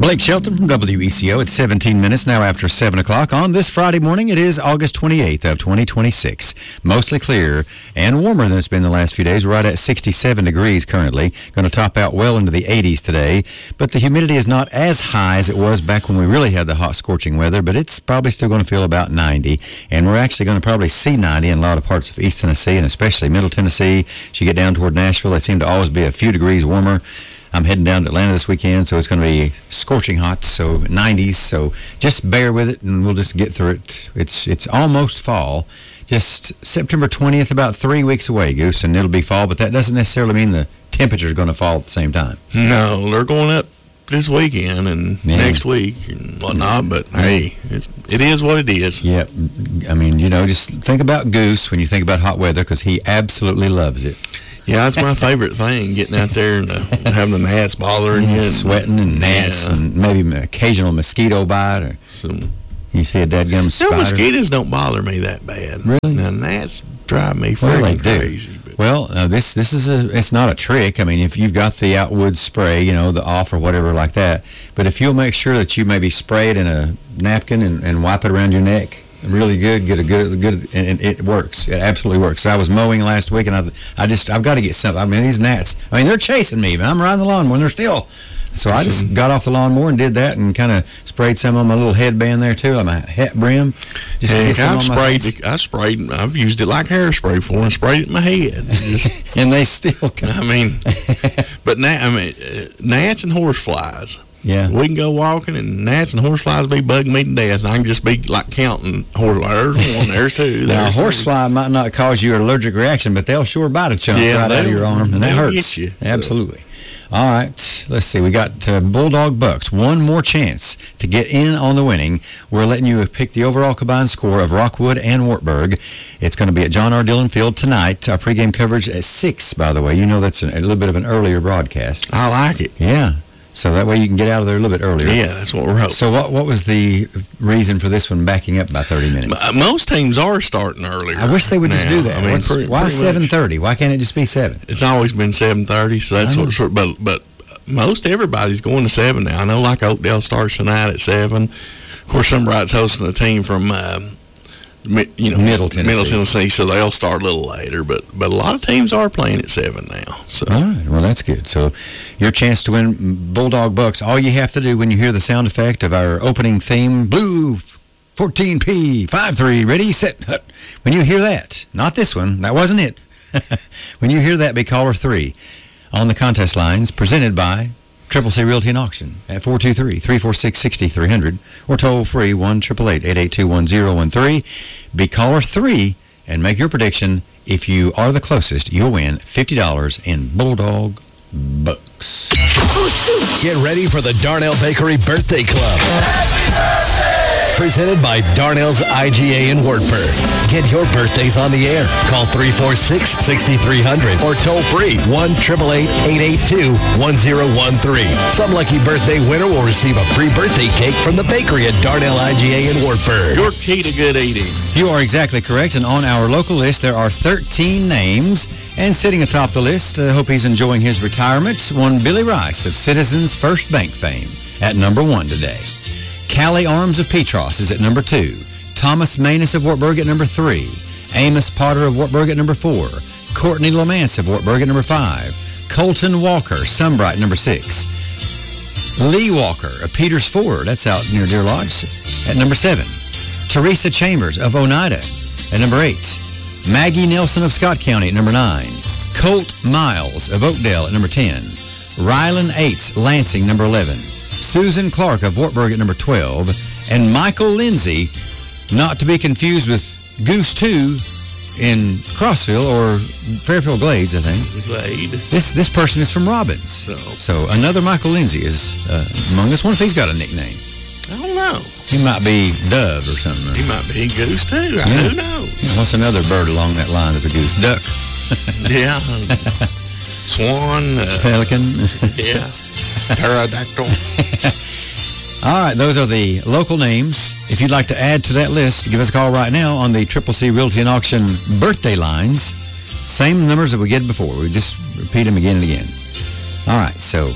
Blake Shelton from WECO. It's 17 minutes now after 7 o'clock. On this Friday morning, it is August 28th of 2026. Mostly clear and warmer than it's been the last few days. We're right at 67 degrees currently. Going to top out well into the 80s today. But the humidity is not as high as it was back when we really had the hot, scorching weather. But it's probably still going to feel about 90. And we're actually going to probably see 90 in a lot of parts of East Tennessee and especially Middle Tennessee. As you get down toward Nashville, they seem to always be a few degrees warmer. I'm heading down to Atlanta this weekend, so it's going to be scorching hot, so 90s. So just bear with it, and we'll just get through it. It's almost fall. Just September 20th, about 3 weeks away, Goose, and it'll be fall. But that doesn't necessarily mean the temperature's going to fall at the same time. No, they're going up this weekend and next week and whatnot. But hey, it is what it is. Yeah, I mean, just think about Goose when you think about hot weather, because he absolutely loves it. Yeah, that's my favorite thing, getting out there and having the gnats bothering you. Sweating and gnats and maybe an occasional mosquito bite. Or you see a dadgum spider. No, mosquitoes don't bother me that bad. Really? Now, gnats drive me freaking crazy. Well, this is it's not a trick. I mean, if you've got the Outwood spray, the off or whatever like that, but if you'll make sure that you maybe spray it in a napkin and wipe it around your neck, really good, get a good, and it works. It absolutely works. I was mowing last week, and I've got to get something. I mean, these gnats, they're chasing me, man. I'm riding the lawnmower, and they're still. So I just got off the lawnmower and did that, and kind of sprayed some on my little headband there too, on my hat brim. Just to get some on my face. I've used it like hairspray before and sprayed it in my head. And they still come. But gnats and horseflies. Yeah. We can go walking, and gnats and horseflies be bugging me to death, and I can just be like counting horseflies. There's one, there's two. Now, a horsefly might not cause you an allergic reaction, but they'll sure bite a chunk right out of your arm, and that hurts. You, absolutely. All right, let's see. We got Bulldog Bucks. One more chance to get in on the winning. We're letting you pick the overall combined score of Rockwood and Wartburg. It's going to be at John R. Dillon Field tonight. Our pregame coverage at 6, by the way. That's a little bit of an earlier broadcast. I like it. Yeah. So that way you can get out of there a little bit earlier. Yeah, that's what we're hoping. So what was the reason for this one backing up by 30 minutes? Most teams are starting earlier. I wish they would just do that. Why 7:30? Why can't it just be 7? It's always been 7:30, so that's but most everybody's going to 7 now. I know, like Oakdale starts tonight at 7. Of course, Sunbright's hosting a team from Middle Tennessee, so they'll start a little later. But a lot of teams are playing at 7 now. So. All right, well, that's good. So your chance to win Bulldog Bucks, all you have to do when you hear the sound effect of our opening theme, Blue 14P 53, ready, set, hut. When you hear that, not this one, that wasn't it. When you hear that, be caller 3 on the contest lines, presented by CCC Realty and Auction at 423-346-6300 or toll free 1-888-882-1013. Be caller 3 and make your prediction. If you are the closest, you'll win $50 in Bulldog Bucks. Get ready for the Darnell Bakery Birthday Club. Happy birthday! Presented by Darnell's IGA in Wartburg. Get your birthdays on the air. Call 346-6300 or toll free 1-888-882-1013. Some lucky birthday winner will receive a free birthday cake from the bakery at Darnell IGA in Wartburg. Your key to good eating. You are exactly correct. And on our local list, there are 13 names. And sitting atop the list, I hope he's enjoying his retirement, one Billy Rice of Citizens First Bank fame at number 1 today. Callie Arms of Petros is at number 2. Thomas Manus of Wartburg at number 3. Amos Potter of Wartburg at number 4. Courtney Lamance of Wartburg at number 5. Colton Walker, Sunbright, number 6. Lee Walker of Peters Ford, that's out near Deer Lodge, at number 7. Teresa Chambers of Oneida at number 8. Maggie Nelson of Scott County at number 9. Colt Miles of Oakdale at number 10. Rylan Aites, Lansing, number 11. Susan Clark of Wartburg at number 12. And Michael Lindsay, not to be confused with Goose 2 in Crossville or Fairfield Glades, I think. Glade. This person is from Robbins. So another Michael Lindsay is among us. Wonder if he's got a nickname. I don't know. He might be Dove or something. He might be Goose too. Who knows? Yeah, what's another bird along that line of a goose? Duck. Yeah. Swan. Pelican. Yeah. Pterodactyl. All right, those are the local names. If you'd like to add to that list, give us a call right now on the CCC Realty and Auction birthday lines. Same numbers that we get before. We just repeat them again and again. All right, so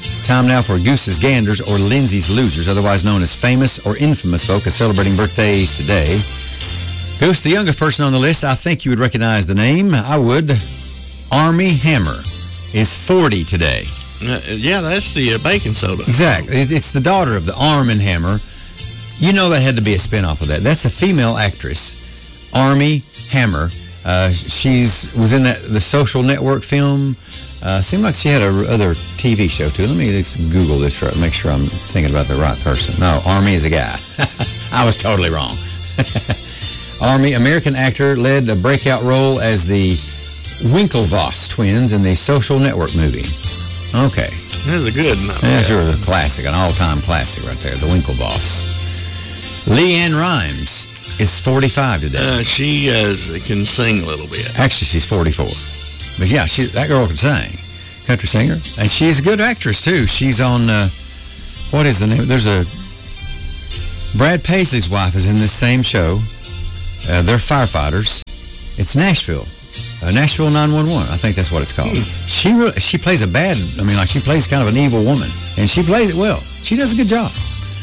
Time now for Goose's Ganders, or Lindsay's Losers, otherwise known as famous or infamous folk, is celebrating birthdays today. Goose, the youngest person on the list, I think you would recognize the name. I would. Armie Hammer is 40 today. Yeah, that's the baking soda. Exactly. It's the daughter of the Arm & Hammer. You know that had to be a spinoff of that. That's a female actress, Armie Hammer. She was in the Social Network film. Seemed like she had other TV show, too. Let me just Google this, make sure I'm thinking about the right person. No, Armie is a guy. I was totally wrong. Armie, American actor, led a breakout role as the Winklevoss twins in the Social Network movie. Okay. That's a good one. Yeah, sure, a classic, an all-time classic right there, the Winklevoss. Leanne Rimes is 45 today. She can sing a little bit. Actually, she's 44. But yeah, that girl can sing. Country singer. And she's a good actress, too. She's on, what is the name? There's Brad Paisley's wife is in this same show. They're firefighters. It's Nashville. Nashville 911. I think that's what it's called. She plays a bad, she plays kind of an evil woman. And she plays it well. She does a good job.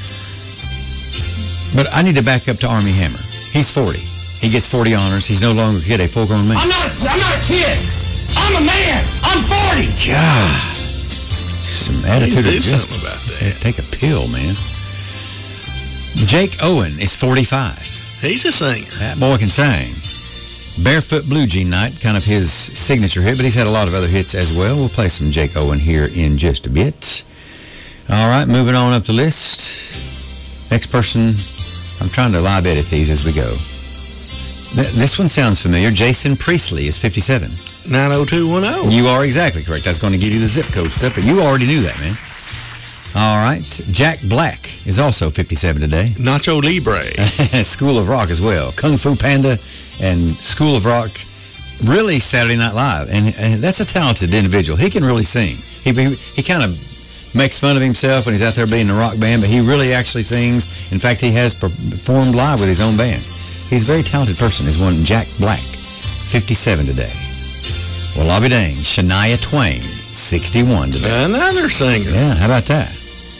But I need to back up to Armie Hammer. He's 40. He gets 40 honors. He's no longer a kid, a full-grown man. I'm not a kid. I'm a man. I'm 40. God. Some attitude of something about that. Take a pill, man. Jake Owen is 45. He's a singer. That boy can sing. Barefoot Blue Jean Night, kind of his signature hit, but he's had a lot of other hits as well. We'll play some Jake Owen here in just a bit. All right, moving on up the list. Next person, I'm trying to live edit these as we go. This one sounds familiar. Jason Priestley is 57. 90210. You are exactly correct. I was going to give you the zip code stuff, but you already knew that, man. All right. Jack Black is also 57 today. Nacho Libre. School of Rock as well. Kung Fu Panda and School of Rock. Really Saturday Night Live. And that's a talented individual. He can really sing. He kind of makes fun of himself when he's out there being in a rock band, but he really actually sings. In fact, he has performed live with his own band. He's a very talented person. He's one Jack Black, 57 today. Well, I'll be dang. Shania Twain, 61 today. Another singer. Yeah, how about that?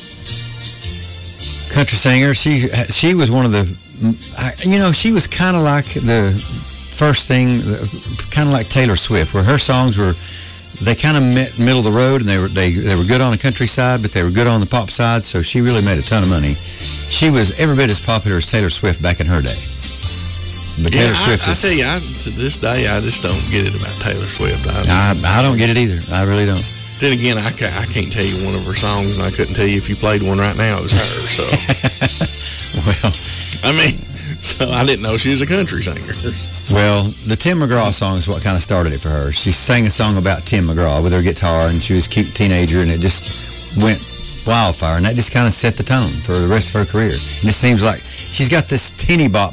Country singer. She was one of the, she was kind of like the first thing, kind of like Taylor Swift, where her songs were, they kind of met middle of the road, and they were good on the country side, but they were good on the pop side, so she really made a ton of money. She was every bit as popular as Taylor Swift back in her day. But Taylor Swift I tell you, to this day, I just don't get it about Taylor Swift. I don't get it either. I really don't. Then again, I can't tell you one of her songs, and I couldn't tell you if you played one right now, it was her, so. Well. So I didn't know she was a country singer. Well, the Tim McGraw song is what kind of started it for her. She sang a song about Tim McGraw with her guitar, and she was a cute teenager, and it just went wildfire, and that just kind of set the tone for the rest of her career. And it seems like she's got this teeny bop,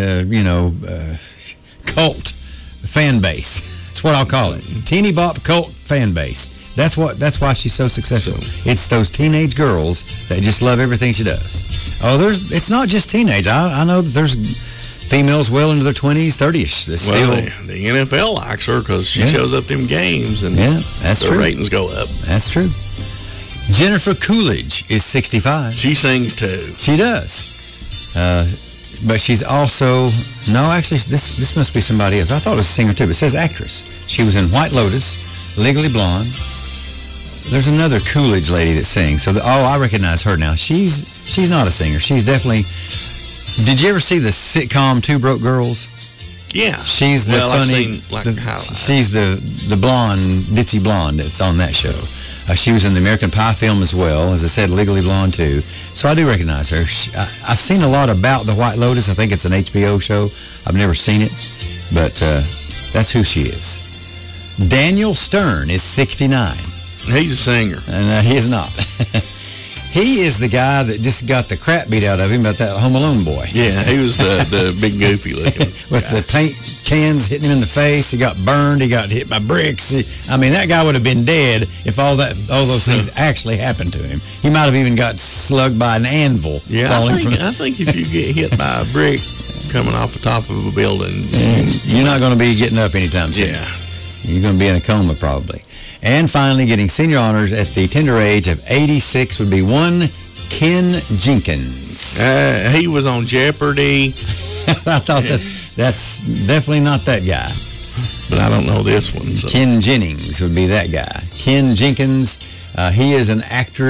cult fan base. That's what I'll call it. Teeny bop cult fan base. That's why she's so successful. It's those teenage girls that just love everything she does. Oh, it's not just teenage. I know that there's females well into their 20s, 30s that still. The NFL likes her because she shows up in games, and that's their true. ratings go up. That's true. Jennifer Coolidge is 65. She sings too. She does. But she's also, this must be somebody else. I thought it was a singer too, but it says actress. She was in White Lotus, Legally Blonde. There's another Coolidge lady that sings. So, I recognize her now. She's not a singer. She's definitely. Did you ever see the sitcom Two Broke Girls? Yeah. She's the funny. She's the blonde, ditzy blonde that's on that show. She was in the American Pie film as well. As I said, Legally Blonde too. So I do recognize her. I've seen a lot about the White Lotus. I think it's an HBO show. I've never seen it, but that's who she is. Daniel Stern is 69. He's a singer. And he is not. He is the guy that just got the crap beat out of him about that Home Alone boy. Yeah, he was the big goofy looking with guy. The paint cans hitting him in the face. He got burned. He got hit by bricks. That guy would have been dead if all those things actually happened to him. He might have even got slugged by an anvil. Yeah, I think if you get hit by a brick coming off the top of a building, you're not going to be getting up anytime soon. Yeah. You're going to be in a coma probably. And finally, getting senior honors at the tender age of 86 would be one Ken Jenkins. He was on Jeopardy. I thought that's definitely not that guy. But I don't know this one. So. Ken Jennings would be that guy. Ken Jenkins, he is an actor,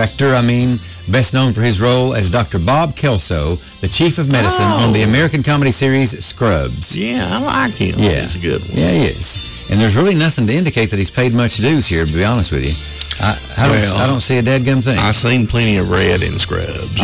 best known for his role as Dr. Bob Kelso, the chief of medicine on the American comedy series Scrubs. Yeah, I like him. Yeah. He's a good one. Yeah, he is. And there's really nothing to indicate that he's paid much dues here, to be honest with you. I don't see a dadgum thing. I've seen plenty of red in Scrubs.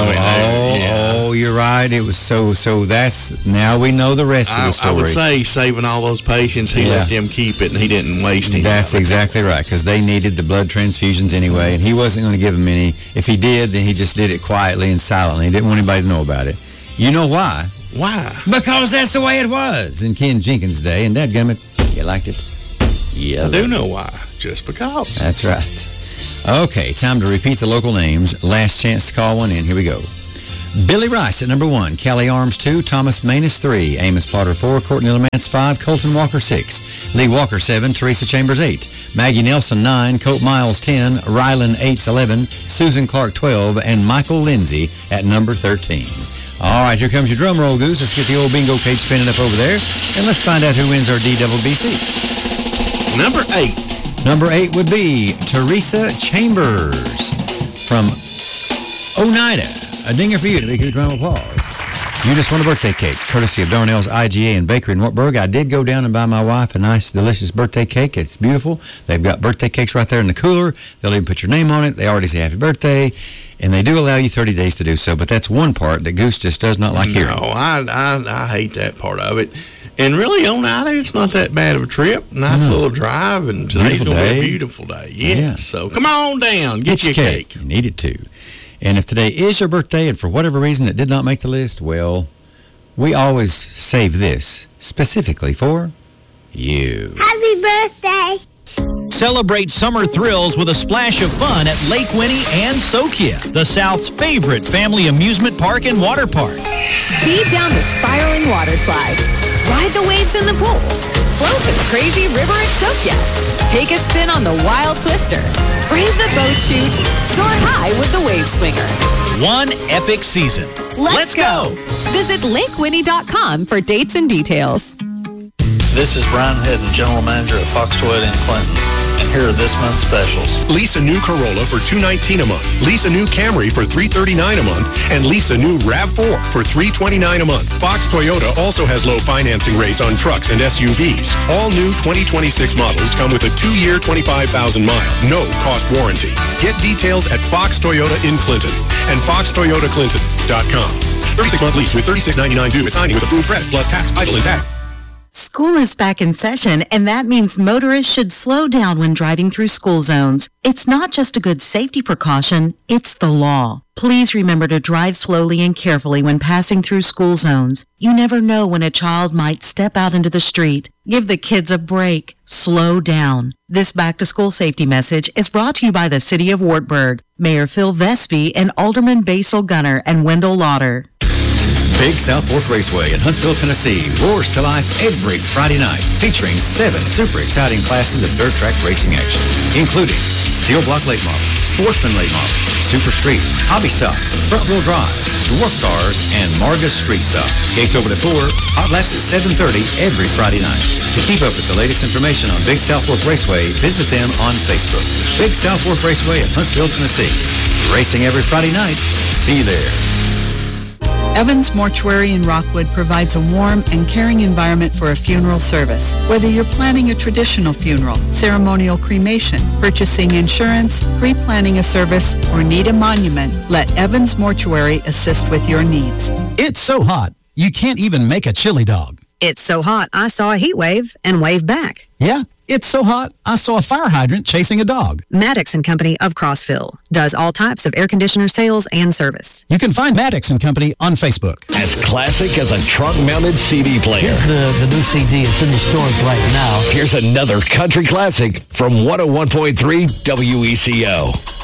You're right. It was so that's, now we know the rest of the story. I would say saving all those patients, he let them keep it, and he didn't waste any. That's exactly right, because they needed the blood transfusions anyway, and he wasn't going to give them any. If he did, then he just did it quietly and silently. He didn't want anybody to know about it. You know why? Why? Because that's the way it was in Ken Jenkins' day, and dadgummit, you liked it. Yeah, I do know why. Just because. That's right. Okay, time to repeat the local names. Last chance to call one in. Here we go. Billy Rice at number 1, Kelly Arms 2, Thomas Manus 3, Amos Potter 4, Courtney Lamance 5, Colton Walker 6, Lee Walker 7, Teresa Chambers 8, Maggie Nelson 9, Colt Miles 10, Rylan 8's 11, Susan Clark 12, and Michael Lindsay at number 13. All right, here comes your drum roll, Goose. Let's get the old bingo page spinning up over there, and let's find out who wins our DWBC. Number 8. Number 8 would be Teresa Chambers from Oneida. A dinger for you to make a round of applause. You just won a birthday cake, courtesy of Darnell's IGA and Bakery in Wartburg. I did go down and buy my wife a nice, delicious birthday cake. It's beautiful. They've got birthday cakes right there in the cooler. They'll even put your name on it. They already say happy birthday. And they do allow you 30 days to do so, but that's one part that Goose just does not like hearing. No, I hate that part of it. And really, Oneida, it's not that bad of a trip. Nice little drive, and today's going to be a beautiful day. Yeah. So come on down. Get your cake. You need it too. And if today is your birthday and for whatever reason it did not make the list, well, we always save this specifically for you. Happy birthday. Celebrate summer thrills with a splash of fun at Lake Winnie and Sokia, the South's favorite family amusement park and water park. Speed down the spiraling water slides. Ride the waves in the pool. Float the crazy river at Sokia. Take a spin on the wild twister. Brave the boat chute. Soar high with the wave swinger. One epic season. Let's go! Visit LakeWinnie.com for dates and details. This is Brian Hedden, General Manager at Fox Toyota in Clinton. And here are this month's specials. Lease a new Corolla for $219 a month. Lease a new Camry for $339 a month. And lease a new RAV4 for $329 a month. Fox Toyota also has low financing rates on trucks and SUVs. All new 2026 models come with a 2-year, 25,000-mile, no-cost warranty. Get details at Fox Toyota in Clinton and foxtoyotaclinton.com. 36-month lease with $36.99 due at signing with approved credit plus tax, title, and tag. School is back in session, and that means motorists should slow down when driving through school zones. It's not just a good safety precaution, it's the law. Please remember to drive slowly and carefully when passing through school zones. You never know when a child might step out into the street. Give the kids a break. Slow down. This back-to-school safety message is brought to you by the City of Wartburg, Mayor Phil Vespi, and Alderman Basil Gunner and Wendell Lauder. Big South Fork Raceway in Huntsville, Tennessee roars to life every Friday night, featuring 7 super exciting classes of dirt track racing action, including steel block late models, sportsman late models, super street, hobby stocks, front-wheel drive, dwarf cars, and Marga street stock. Gates open at 4, hot laps at 7:30 every Friday night. To keep up with the latest information on Big South Fork Raceway, visit them on Facebook. Big South Fork Raceway in Huntsville, Tennessee. Racing every Friday night. Be there. Evans Mortuary in Rockwood provides a warm and caring environment for a funeral service. Whether you're planning a traditional funeral, ceremonial cremation, purchasing insurance, pre-planning a service, or need a monument, let Evans Mortuary assist with your needs. It's so hot, you can't even make a chili dog. It's so hot, I saw a heat wave and waved back. Yeah, it's so hot, I saw a fire hydrant chasing a dog. Maddox & Company of Crossville does all types of air conditioner sales and service. You can find Maddox & Company on Facebook. As classic as a trunk-mounted CD player. Here's the new CD. It's in the stores right now. Here's another country classic from 101.3 WECO.